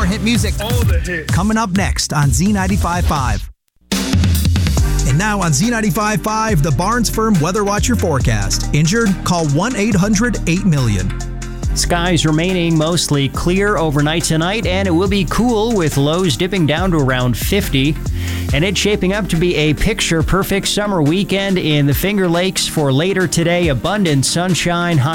more hit music. All the hits. Coming up next on Z95.5. And now on Z95.5, the Barnes Firm Weather Watcher forecast. Injured? Call 1-800-8-million. Skies remaining mostly clear overnight tonight, and it will be cool with lows dipping down to around 50. And it's shaping up to be a picture-perfect summer weekend in the Finger Lakes for later today. Abundant sunshine, high